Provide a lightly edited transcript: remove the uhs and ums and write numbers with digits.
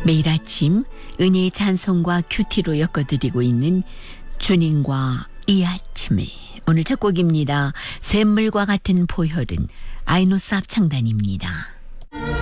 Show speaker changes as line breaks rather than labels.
매일 아침 은혜의 찬송과 큐티로 엮어드리고 있는 주님과 이 아침을, 오늘 첫 곡입니다. 샘물과 같은 보혈은 아이노스 합창단입니다.